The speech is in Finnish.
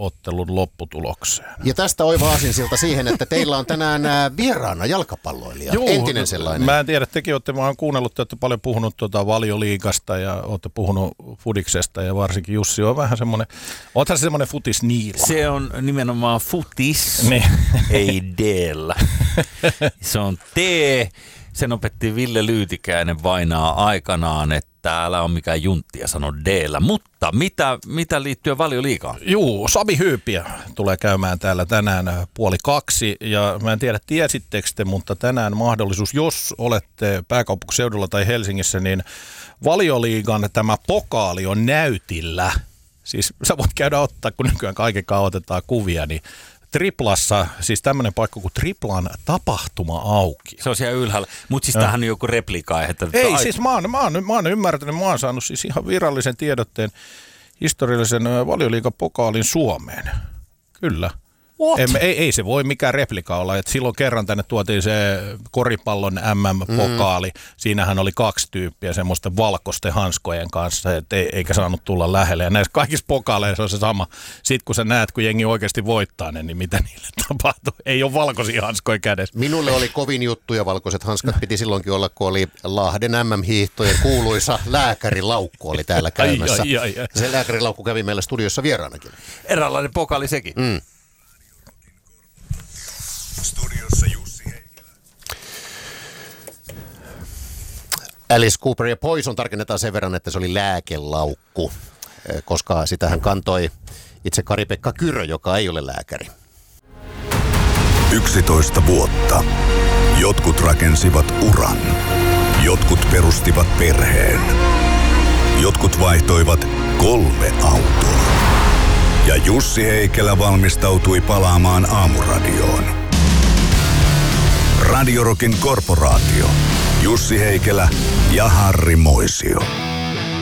ottelun lopputulokseen. Ja tästä oiva aasinsilta siihen, että teillä on tänään vieraana jalkapalloilija, entinen sellainen. Mä en tiedä, tekin olette vaan kuunnellut, te olette paljon puhunut Valioliigasta ja olette puhunut fudiksesta ja varsinkin Jussi on vähän semmoinen, oothan se semmoinen futisniila. Se on nimenomaan futis, niin. Ei deellä. Se on tee. Sen opetti Ville Lyytikäinen vainaa aikanaan, että älä on mikään junttia sano deellä. Mutta mitä liittyy Valioliigaan? Juu, Sami Hyypiä tulee käymään täällä tänään 1:30 ja mä en tiedä tiesittekö te, mutta tänään mahdollisuus, jos olette pääkaupunkiseudulla tai Helsingissä, niin Valioliigan tämä pokaali on näytillä. Siis sä voit käydä ottaa, kun nykyään kaikenkaan otetaan kuvia, niin Triplassa, siis tämmöinen paikka kuin Triplan tapahtuma auki. Se on siellä ylhäällä, mutta siis tämähän on joku replika. Että ei, siis mä oon ymmärtänyt, mä oon saanut siis ihan virallisen tiedotteen historiallisen Valioliigan pokaalin Suomeen. Kyllä. Ei se voi mikään replika olla, että silloin kerran tänne tuotiin se koripallon MM-pokaali. Siinähän oli 2 tyyppiä semmoisten valkoisten hanskojen kanssa, eikä saanut tulla lähelle. Ja näissä kaikissa pokaaleissa on se sama. Sitten kun sä näet, kun jengi oikeasti voittaa ne, niin mitä niille tapahtuu? Ei ole valkoisia hanskoja kädessä. Minulle oli kovin juttu ja valkoiset hanskat piti silloinkin olla, kun oli Lahden MM-hiihtojen kuuluisa lääkärilaukku oli täällä käymässä. Se lääkärilaukku kävi meillä studiossa vieraanakin. Eräänlainen pokaali sekin. Studiossa Jussi Heikelä. Alice Cooper ja Poison tarkennetaan sen verran, että se oli lääkelaukku, koska sitähän kantoi itse Kari-Pekka Kyrö, joka ei ole lääkäri. 11 vuotta. Jotkut rakensivat uran. Jotkut perustivat perheen. Jotkut vaihtoivat 3 autoa. Ja Jussi Heikelä valmistautui palaamaan Aamuradioon. Radio Rockin korporaatio. Jussi Heikelä ja Harri Moisio.